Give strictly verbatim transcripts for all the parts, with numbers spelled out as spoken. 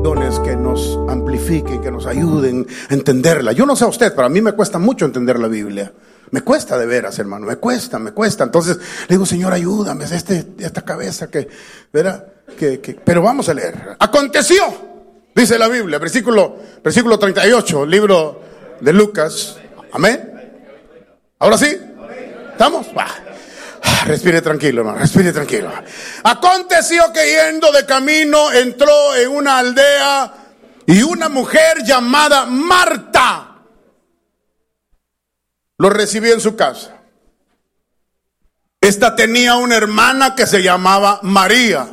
dones que nos amplifiquen, que nos ayuden a entenderla. Yo no sé a usted, pero a mí me cuesta mucho entender la Biblia. Me cuesta de veras, hermano, me cuesta, me cuesta. Entonces le digo, Señor, ayúdame, es este, esta cabeza que, ¿verdad? Que, que, pero vamos a leer. Aconteció, dice la Biblia, versículo, versículo treinta y ocho, libro de Lucas. Amén. ¿Ahora sí? ¿Estamos? Bah. Respire tranquilo, hermano, respire tranquilo. Aconteció que yendo de camino entró en una aldea y una mujer llamada Marta lo recibió en su casa. Esta tenía una hermana que se llamaba María,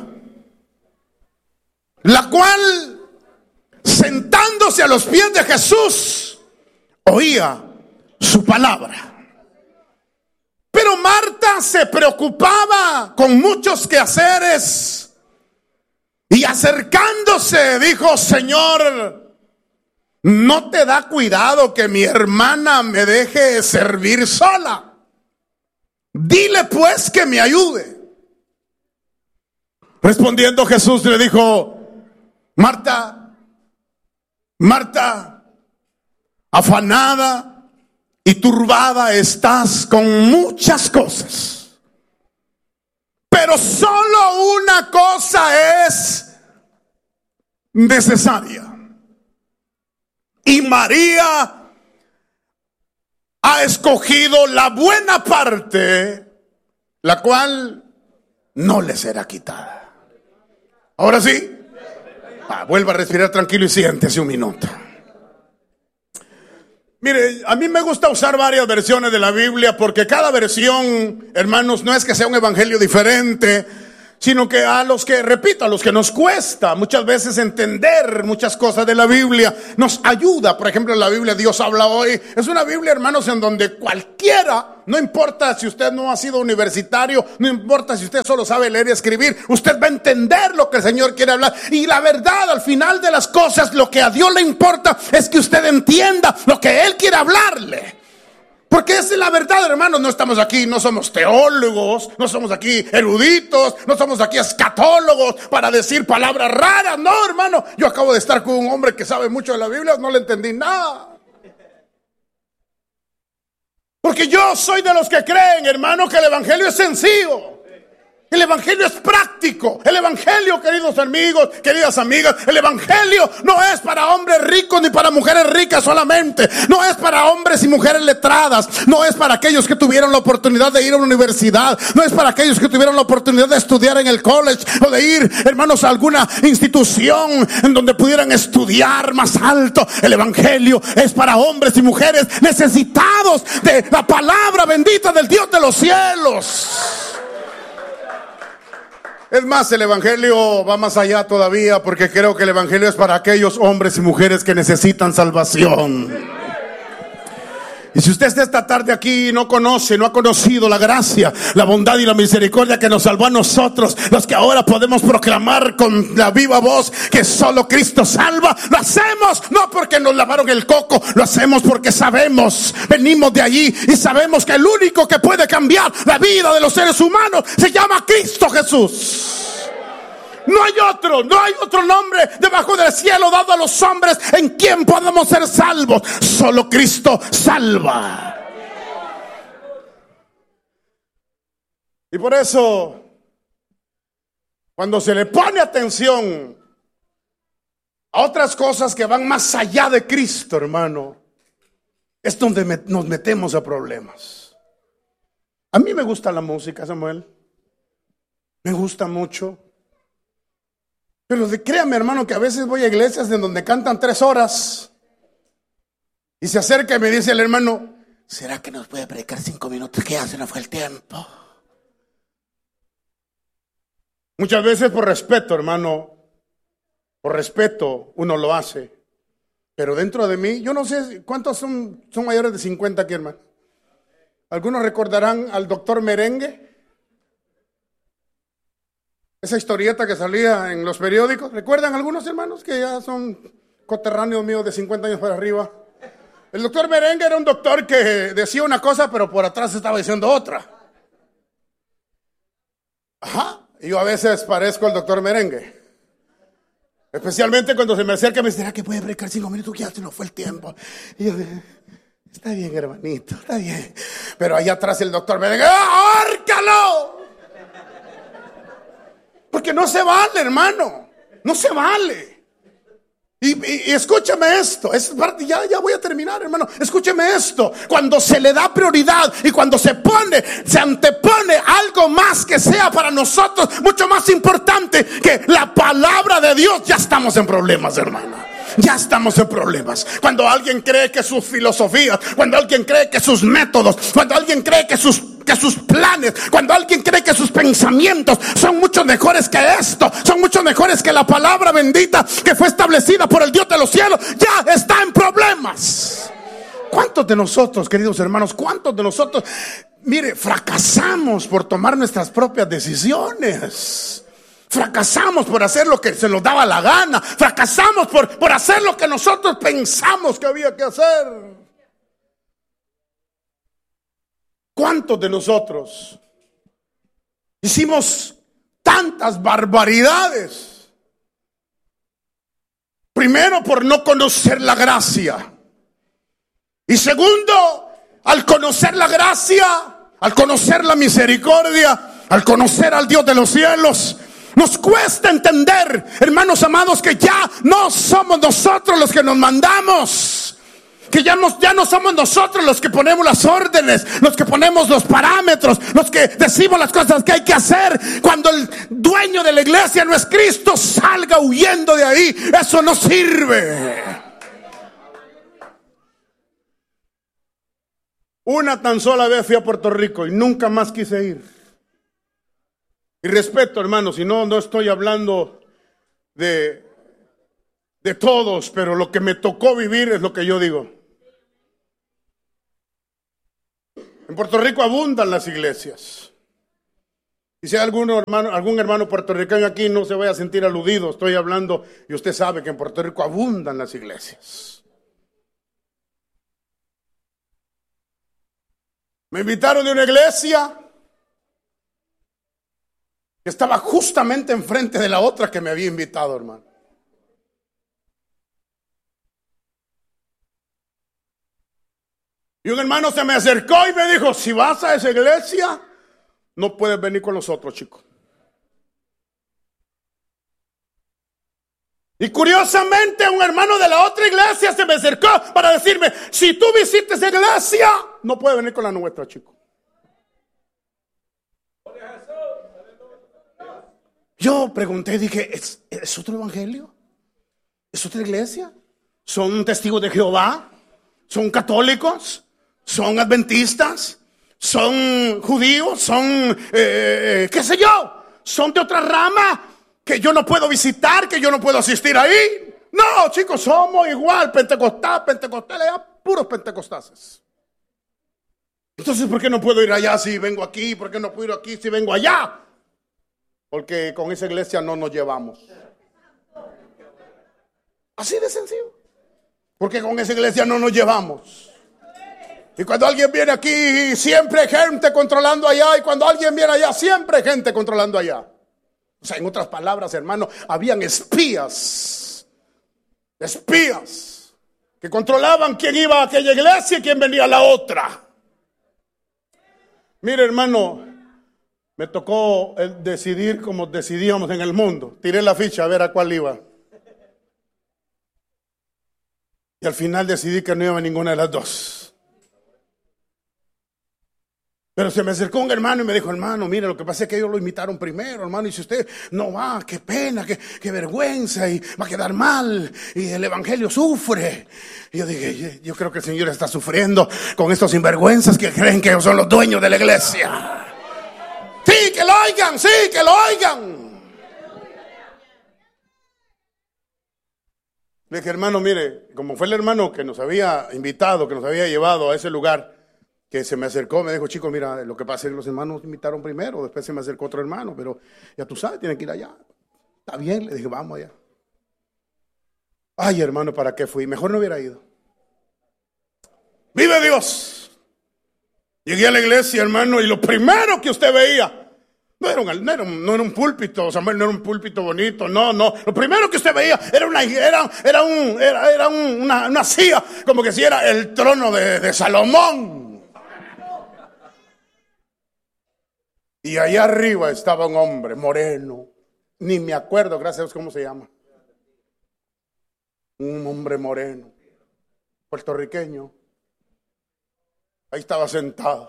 la cual, sentándose a los pies de Jesús, oía su palabra. Pero Marta se preocupaba con muchos quehaceres y acercándose dijo, Señor, ¿no te da cuidado que mi hermana me deje servir sola? Dile pues que me ayude. Respondiendo Jesús le dijo, Marta, Marta, afanada y turbada estás con muchas cosas, pero solo una cosa es necesaria. Y María ha escogido la buena parte, la cual no le será quitada. Ahora sí, ah, vuelva a respirar tranquilo y siéntese un minuto. Mire, a mí me gusta usar varias versiones de la Biblia porque cada versión, hermanos, no es que sea un evangelio diferente, sino que a los que, repito, a los que nos cuesta muchas veces entender muchas cosas de la Biblia, nos ayuda. Por ejemplo, la Biblia Dios habla hoy, es una Biblia, hermanos, en donde cualquiera, no importa si usted no ha sido universitario, no importa si usted solo sabe leer y escribir, usted va a entender lo que el Señor quiere hablar. Y la verdad, al final de las cosas, lo que a Dios le importa es que usted entienda lo que Él quiere hablarle. Porque esa es la verdad, hermanos. No estamos aquí, no somos teólogos, no somos aquí eruditos, no somos aquí escatólogos para decir palabras raras. No, hermano, yo acabo de estar con un hombre que sabe mucho de la Biblia, no le entendí nada. Porque yo soy de los que creen, hermano, que el evangelio es sencillo. El evangelio es práctico. El evangelio, queridos amigos, queridas amigas, el evangelio no es para hombres ricos ni para mujeres ricas solamente. No es para hombres y mujeres letradas. No es para aquellos que tuvieron la oportunidad de ir a una universidad. No es para aquellos que tuvieron la oportunidad de estudiar en el college o de ir, hermanos, a alguna institución en donde pudieran estudiar más alto. El evangelio es para hombres y mujeres necesitados de la palabra bendita del Dios de los cielos. Es más, el evangelio va más allá todavía, porque creo que el evangelio es para aquellos hombres y mujeres que necesitan salvación. Y si usted está esta tarde aquí y no conoce, no ha conocido la gracia, la bondad y la misericordia que nos salvó a nosotros, los que ahora podemos proclamar con la viva voz que solo Cristo salva, lo hacemos no porque nos lavaron el coco, lo hacemos porque sabemos, venimos de allí y sabemos que el único que puede cambiar la vida de los seres humanos se llama Cristo Jesús. No hay otro, no hay otro nombre debajo del cielo dado a los hombres en quien podamos ser salvos. Solo Cristo salva. Y por eso, cuando se le pone atención a otras cosas que van más allá de Cristo, hermano, es donde me, nos metemos a problemas. A mí me gusta la música, Samuel. Me gusta mucho. Pero créame, hermano, que a veces voy a iglesias en donde cantan tres horas y se acerca y me dice el hermano, ¿será que nos puede predicar cinco minutos? ¿Qué hace? No fue el tiempo. Muchas veces por respeto, hermano, por respeto uno lo hace. Pero dentro de mí, yo no sé cuántos son, son mayores de cincuenta aquí, hermano. Algunos recordarán al doctor Merengue. Esa historieta que salía en los periódicos. ¿Recuerdan algunos, hermanos, que ya son coterráneos míos de cincuenta años para arriba? El doctor Merengue era un doctor que decía una cosa, pero por atrás estaba diciendo otra. Ajá. Y yo a veces parezco el doctor Merengue. Especialmente cuando se me acerca y me dice, ¿será que puede predicar cinco minutos? Ya se nos fue el tiempo. Y yo dije, está bien, hermanito, está bien. Pero allá atrás el doctor me dice, ¡ahórcalo! Porque no se vale, hermano. No se vale. Y, y, y escúchame esto, es parte, ya, ya voy a terminar, hermano. Escúcheme esto. Cuando se le da prioridad y cuando se pone, se antepone algo más que sea para nosotros mucho más importante que la palabra de Dios, ya estamos en problemas, hermano. Ya estamos en problemas. Cuando alguien cree que sus filosofías, cuando alguien cree que sus métodos, cuando alguien cree que sus, que sus planes, cuando alguien cree que sus pensamientos son mucho mejores que esto, son mucho mejores que la palabra bendita que fue establecida por el Dios de los cielos, ya está en problemas. ¿Cuántos de nosotros, queridos hermanos, cuántos de nosotros, mire, fracasamos por tomar nuestras propias decisiones? Fracasamos por hacer lo que se nos daba la gana. Fracasamos por, por hacer lo que nosotros pensamos que había que hacer. ¿Cuántos de nosotros hicimos tantas barbaridades? Primero, por no conocer la gracia. Y segundo, al conocer la gracia, al conocer la misericordia, al conocer al Dios de los cielos, nos cuesta entender, hermanos amados, que ya no somos nosotros los que nos mandamos. Que ya no, ya no somos nosotros los que ponemos las órdenes, los que ponemos los parámetros, los que decimos las cosas que hay que hacer. Cuando el dueño de la iglesia no es Cristo, salga huyendo de ahí. Eso no sirve. Una tan sola vez fui a Puerto Rico y nunca más quise ir. Y respeto, hermanos, y no, no estoy hablando de, de todos, pero lo que me tocó vivir es lo que yo digo. En Puerto Rico abundan las iglesias. Y si hay algún hermano, algún hermano puertorriqueño aquí, no se vaya a sentir aludido. Estoy hablando, y usted sabe que en Puerto Rico abundan las iglesias. Me invitaron de una iglesia que estaba justamente enfrente de la otra que me había invitado, hermano. Y un hermano se me acercó y me dijo, si vas a esa iglesia, no puedes venir con nosotros, chicos. Y curiosamente un hermano de la otra iglesia se me acercó para decirme, si tú visitas esa iglesia, no puedes venir con la nuestra, chicos. Yo pregunté, dije, ¿es, ¿es otro evangelio? ¿Es otra iglesia? ¿Son testigos de Jehová? ¿Son católicos? ¿Son adventistas? ¿Son judíos? ¿Son, eh, qué sé yo? ¿Son de otra rama que yo no puedo visitar, que yo no puedo asistir ahí? No, chicos, somos igual, pentecostal, pentecostales, puros pentecostases. Entonces, ¿por qué no puedo ir allá si vengo aquí? ¿Por qué no puedo ir aquí si vengo allá? Porque con esa iglesia no nos llevamos. Así de sencillo. Porque con esa iglesia no nos llevamos. Y cuando alguien viene aquí, siempre hay gente controlando allá. Y cuando alguien viene allá, siempre hay gente controlando allá. O sea, en otras palabras, hermano, habían espías. Espías. Que controlaban quién iba a aquella iglesia y quién venía a la otra. Mire, hermano, me tocó decidir como decidíamos en el mundo. Tiré la ficha a ver a cuál iba. Y al final decidí que no iba a ninguna de las dos. Pero se me acercó un hermano y me dijo, hermano, mire, lo que pasa es que ellos lo invitaron primero, hermano. Y si usted no va, qué pena, qué, qué vergüenza, y va a quedar mal. Y el evangelio sufre. Y yo dije, yo creo que el Señor está sufriendo con estos sinvergüenzas que creen que son los dueños de la iglesia. Sí, que lo oigan, sí, que lo oigan. Le dije, hermano, mire, como fue el hermano que nos había invitado, que nos había llevado a ese lugar, que se me acercó, me dijo, chicos, mira, lo que pasa es que los hermanos invitaron primero, después se me acercó otro hermano, pero ya tú sabes, tienen que ir allá. Está bien, le dije, vamos allá. Ay, hermano, ¿para qué fui? Mejor no hubiera ido. ¡Vive Dios! Llegué a la iglesia, hermano, y lo primero que usted veía, No era, un, no, era un, no era un púlpito, Samuel, no era un púlpito bonito, no, no. Lo primero que usted veía era una, era, era, un, era, era un, una, una silla, como que si era el trono de, de Salomón. Y allá arriba estaba un hombre moreno, ni me acuerdo, gracias a Dios, cómo se llama. Un hombre moreno, puertorriqueño. Ahí estaba sentado.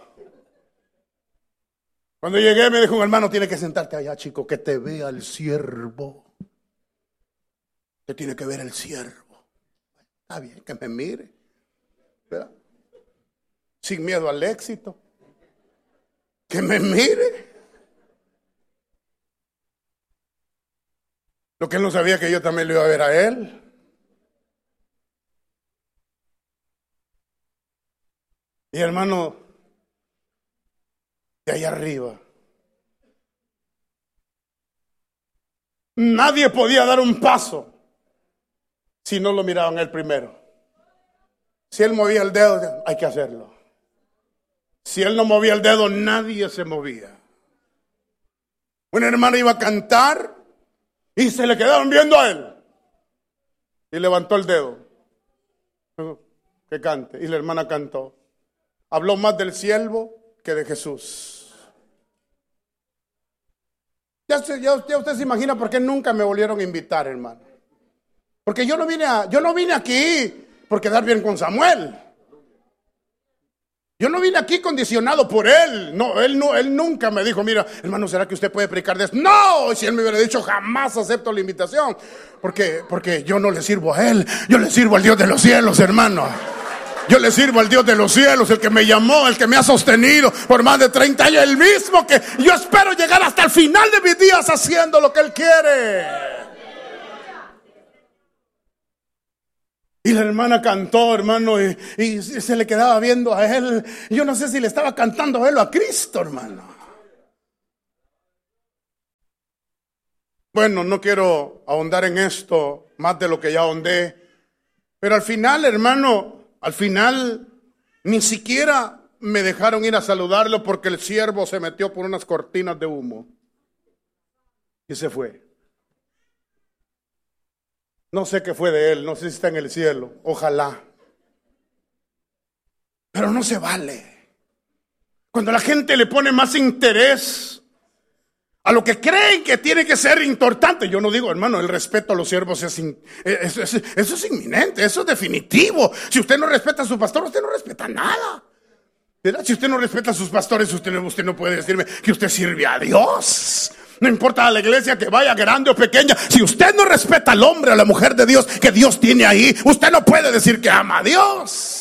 Cuando llegué me dijo un hermano, tiene que sentarte allá, chico, que te vea el siervo. Te tiene que ver el siervo. Está bien, que me mire, ¿verdad? Sin miedo al éxito. Que me mire. Lo que él no sabía, que yo también lo iba a ver a él. Y hermano, de ahí arriba, nadie podía dar un paso si no lo miraban él primero. Si él movía el dedo, hay que hacerlo. Si él no movía el dedo, nadie se movía. Una hermana iba a cantar y se le quedaron viendo a él. Y levantó el dedo. Que cante. Y la hermana cantó. Habló más del siervo que de Jesús. Ya, ya, ya usted se imagina por qué nunca me volvieron a invitar, hermano. Porque yo no vine a, yo no vine aquí por quedar bien con Samuel. Yo no vine aquí condicionado por él. No, él no, él nunca me dijo, mira, hermano, ¿será que usted puede predicar de esto? No, si él me hubiera dicho, jamás acepto la invitación. Porque, porque yo no le sirvo a él, yo le sirvo al Dios de los cielos, hermano. Yo le sirvo al Dios de los cielos, el que me llamó, el que me ha sostenido por más de treinta años, el mismo que yo espero llegar hasta el final de mis días haciendo lo que Él quiere. Y la hermana cantó, hermano, y, y se le quedaba viendo a él. Yo no sé si le estaba cantando a él o a Cristo, hermano. Bueno, no quiero ahondar en esto más de lo que ya ahondé. Pero al final, hermano, al final ni siquiera me dejaron ir a saludarlo porque el siervo se metió por unas cortinas de humo. Y se fue. No sé qué fue de él, no sé si está en el cielo, ojalá. Pero no se vale. Cuando la gente le pone más interés a lo que creen que tiene que ser importante. Yo no digo, hermano, el respeto a los siervos es, in, es, es, eso es inminente, eso es definitivo. Si usted no respeta a su pastor, usted no respeta nada. ¿Verdad? Si usted no respeta a sus pastores, usted, usted no puede decirme que usted sirve a Dios. No importa a la iglesia que vaya, grande o pequeña. Si usted no respeta al hombre, a la mujer de Dios que Dios tiene ahí, usted no puede decir que ama a Dios.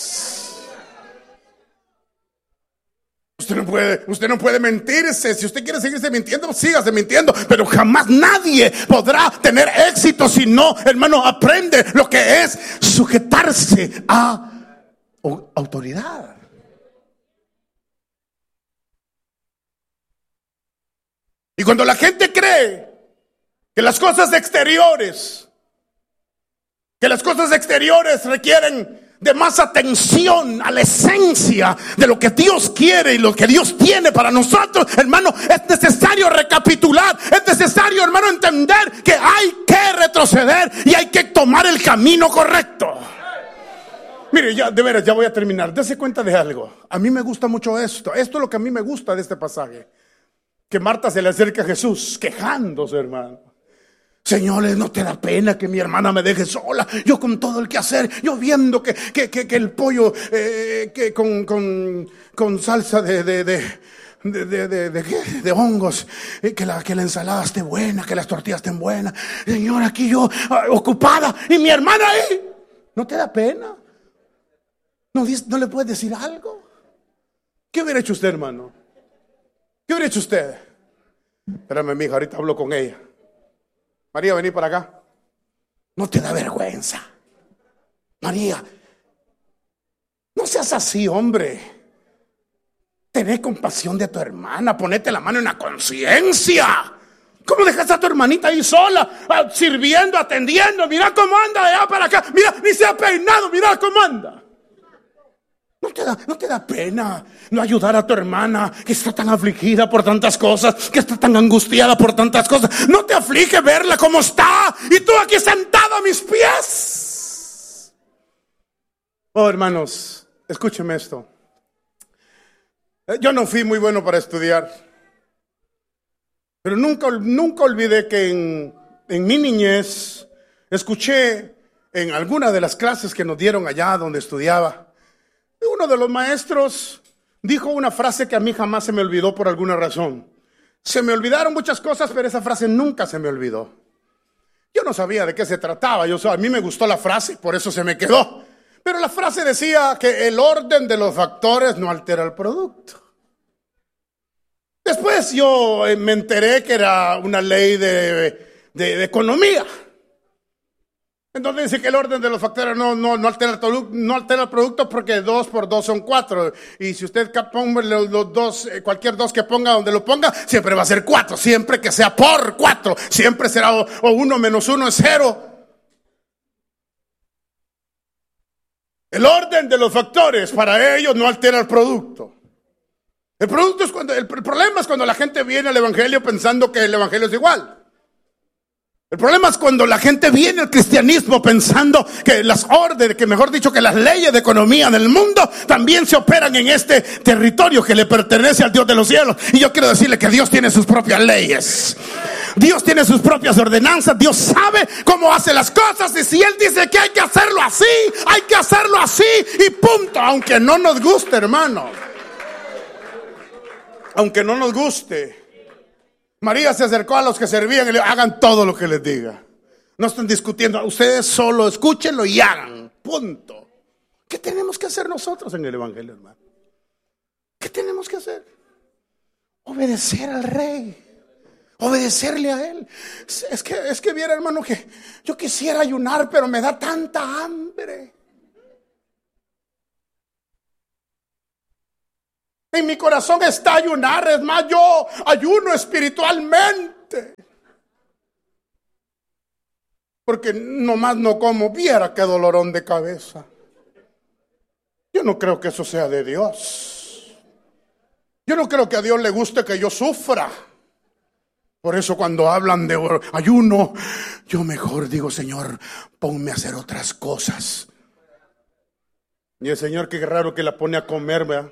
Usted no puede, usted no puede mentirse. Si usted quiere seguirse mintiendo, sígase mintiendo. Pero jamás nadie podrá tener éxito si no, hermano, aprende lo que es sujetarse a autoridad. Y cuando la gente cree que las cosas exteriores, que las cosas exteriores requieren de más atención a la esencia de lo que Dios quiere y lo que Dios tiene para nosotros, hermano, es necesario recapitular, es necesario, hermano, entender que hay que retroceder y hay que tomar el camino correcto. Mire, ya, de veras, ya voy a terminar. Dese cuenta de algo. A mí me gusta mucho esto. Esto es lo que a mí me gusta de este pasaje. Que Marta se le acerca a Jesús quejándose, hermano. Señores, ¿no te da pena que mi hermana me deje sola? Yo con todo el quehacer, yo viendo que, que, que, que el pollo eh, que con, con, con salsa de, de, de, de, de, de, de, ¿qué? de hongos, eh, que, la, que la ensalada esté buena, que las tortillas estén buenas. Señor, aquí yo uh, ocupada y mi hermana ahí. ¿No te da pena? ¿No, ¿No le puedes decir algo? ¿Qué hubiera hecho usted, hermano? ¿Qué hubiera hecho usted? Espérame, mija, ahorita hablo con ella. María, vení para acá. ¿No te da vergüenza? María, no seas así, hombre. Tené compasión de tu hermana. Ponete la mano en la conciencia. ¿Cómo dejas a tu hermanita ahí sola, sirviendo, atendiendo? Mira cómo anda de allá para acá. Mira, ni se ha peinado. Mira cómo anda. No, te da, no te da pena no ayudar a tu hermana que está tan afligida por tantas cosas, que está tan angustiada por tantas cosas? ¿No te aflige verla como está y tú aquí sentado a mis pies? Oh, hermanos, escúcheme esto. Yo no fui muy bueno para estudiar, pero nunca, nunca olvidé que en, en mi niñez escuché en alguna de las clases que nos dieron allá donde estudiaba, uno de los maestros dijo una frase que a mí jamás se me olvidó por alguna razón. Se me olvidaron muchas cosas, pero esa frase nunca se me olvidó. Yo no sabía de qué se trataba. Yo, a mí me gustó la frase y por eso se me quedó. Pero la frase decía que el orden de los factores no altera el producto. Después yo me enteré que era una ley de, de, de economía. Entonces dice que el orden de los factores no, no, no, altera el, no altera el producto porque dos por dos son cuatro. Y si usted ponga los, los dos, cualquier dos que ponga donde lo ponga, siempre va a ser cuatro. Siempre que sea por cuatro. Siempre será o, o uno menos uno es cero. El orden de los factores para ellos no altera el producto. El producto es cuando, el, el problema es cuando la gente viene al evangelio pensando que el evangelio es igual. El problema es cuando la gente viene al cristianismo pensando que las órdenes, que mejor dicho, que las leyes de economía del mundo también se operan en este territorio que le pertenece al Dios de los cielos. Y yo quiero decirle que Dios tiene sus propias leyes. Dios tiene sus propias ordenanzas. Dios sabe cómo hace las cosas. Y si Él dice que hay que hacerlo así, hay que hacerlo así y punto. Aunque no nos guste, hermano. Aunque no nos guste. María se acercó a los que servían y le hagan todo lo que les diga. No están discutiendo, ustedes solo escúchenlo y hagan, punto. ¿Qué tenemos que hacer nosotros en el evangelio, hermano? ¿Qué tenemos que hacer? Obedecer al rey, obedecerle a él. Es que, es que viera, hermano, que yo quisiera ayunar, pero me da tanta hambre. En mi corazón está ayunar, es más, yo ayuno espiritualmente. Porque nomás no como, viera qué dolorón de cabeza. Yo no creo que eso sea de Dios. Yo no creo que a Dios le guste que yo sufra. Por eso cuando hablan de ayuno, yo mejor digo, Señor, ponme a hacer otras cosas. Y el Señor, qué raro que la pone a comer, ¿verdad?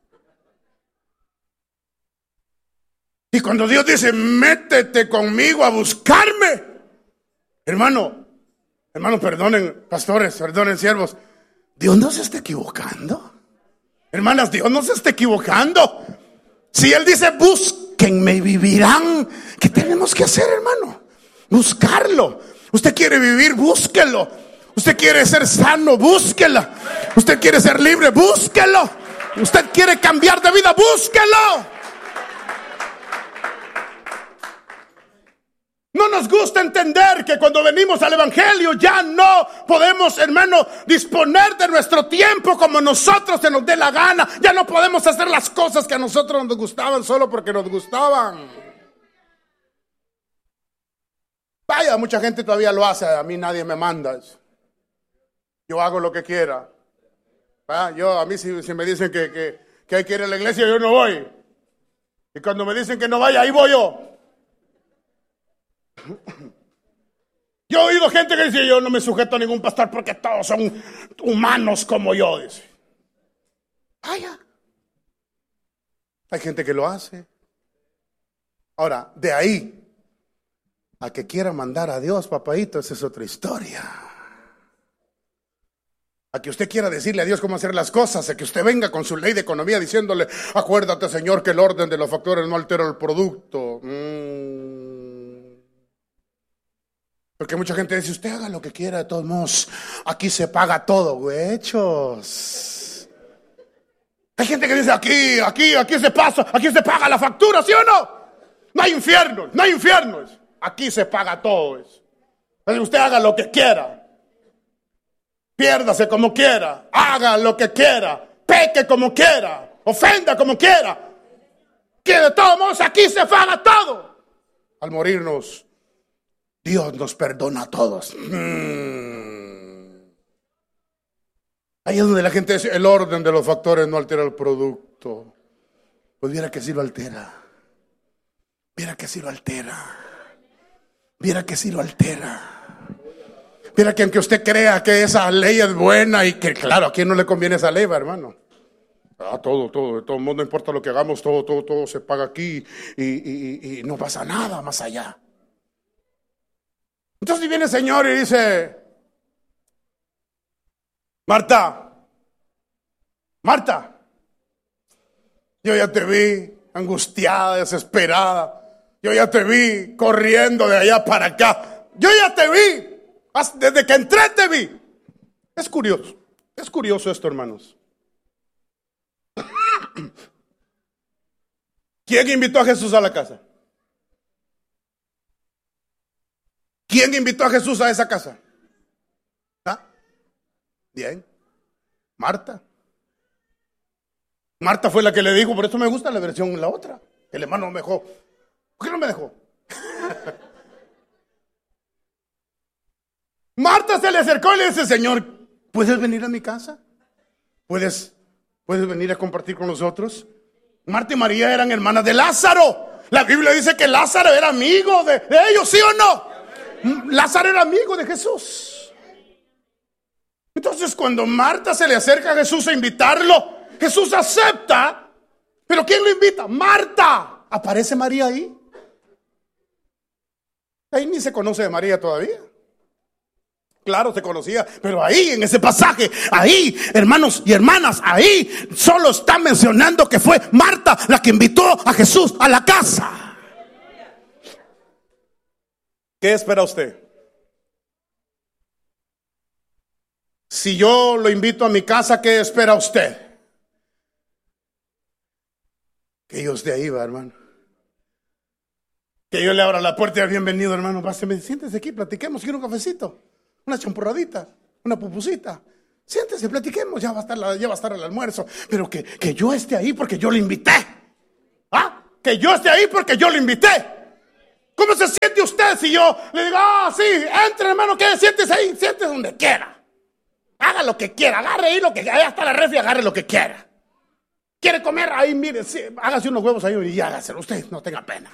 Y cuando Dios dice, métete conmigo a buscarme, hermano, hermano, perdonen, pastores, perdonen, siervos, Dios no se está equivocando. Hermanas, Dios no se está equivocando. Si Él dice, búsquenme y vivirán, ¿qué tenemos que hacer, hermano? Buscarlo. Usted quiere vivir, búsquelo. Usted quiere ser sano, búsquela. Usted quiere ser libre, búsquelo. Usted quiere cambiar de vida, búsquelo. No nos gusta entender que cuando venimos al evangelio ya no podemos, hermano, disponer de nuestro tiempo como nosotros se nos dé la gana. Ya no podemos hacer las cosas que a nosotros nos gustaban solo porque nos gustaban. Vaya, mucha gente todavía lo hace. A mí nadie me manda. Yo hago lo que quiera. ¿Ah? Yo, a mí si, si me dicen que, que, que hay que ir a la iglesia, yo no voy. Y cuando me dicen que no vaya, ahí voy yo. Yo he oído gente que dice, yo no me sujeto a ningún pastor porque todos son humanos como yo, dice. Vaya. Hay gente que lo hace. Ahora, de ahí a que quiera mandar a Dios, papadito, esa es otra historia. A que usted quiera decirle a Dios cómo hacer las cosas, a que usted venga con su ley de economía diciéndole, acuérdate, Señor, que el orden de los factores no altera el producto. Mm. Porque mucha gente dice, usted haga lo que quiera, de todos modos, aquí se paga todo, huechos. Hay gente que dice, aquí, aquí, aquí se pasa, aquí se paga la factura, ¿sí o no? No hay infierno, no hay infiernos. Aquí se paga todo eso. Entonces usted haga lo que quiera. Piérdase como quiera, haga lo que quiera, peque como quiera, ofenda como quiera. Que de todos modos aquí se paga todo. Al morirnos, Dios nos perdona a todos. Hmm. Ahí es donde la gente dice, el orden de los factores no altera el producto. Pues viera que sí lo altera. Viera que sí lo altera. Viera que sí lo altera. Viera que aunque usted crea que esa ley es buena y que claro, a quién no le conviene esa ley, va, hermano. Ah, todo, todo, todo el mundo, no importa lo que hagamos, todo, todo, todo se paga aquí y, y, y no pasa nada más allá. Entonces viene el Señor y dice, Marta, Marta, yo ya te vi angustiada, desesperada, yo ya te vi corriendo de allá para acá, yo ya te vi, desde que entré te vi. Es curioso, es curioso esto, hermanos. ¿Quién invitó a Jesús a la casa? ¿Quién invitó a Jesús a esa casa? ¿Ah? Bien, Marta. Marta fue la que le dijo, por eso me gusta la versión, la otra. El hermano me dejó. ¿Por qué no me dejó? Marta se le acercó y le dice, Señor, ¿puedes venir a mi casa? ¿Puedes, ¿Puedes venir a compartir con nosotros? Marta y María eran hermanas de Lázaro. La Biblia dice que Lázaro era amigo de, de ellos, ¿sí o no? Lázaro era amigo de Jesús. Entonces cuando Marta se le acerca a Jesús a invitarlo, Jesús acepta. ¿Pero quién lo invita? Marta. ¿Aparece María ahí? Ahí ni se conoce de María todavía. Claro, se conocía, pero ahí en ese pasaje, ahí, hermanos y hermanas, ahí solo está mencionando que fue Marta la que invitó a Jesús a la casa. ¿Qué espera usted? Si yo lo invito a mi casa, ¿qué espera usted? Que yo esté ahí, va, hermano. Que yo le abra la puerta y bienvenido, hermano. Páseme, siéntese aquí, platiquemos, quiero un cafecito, una champurradita, una pupusita. Siéntese, platiquemos, ya va a estar, la, ya va a estar el almuerzo. Pero que, que yo esté ahí porque yo lo invité. ¿Ah? Que yo esté ahí porque yo lo invité. ¿Cómo se siente usted si yo le digo, ah, sí, entre, hermano, que siéntese ahí, siéntese donde quiera? Haga lo que quiera, agarre ahí lo que quiera, allá está la refri, agarre lo que quiera. ¿Quiere comer? Ahí, mire, sí, hágase unos huevos ahí y hágaselo usted, no tenga pena.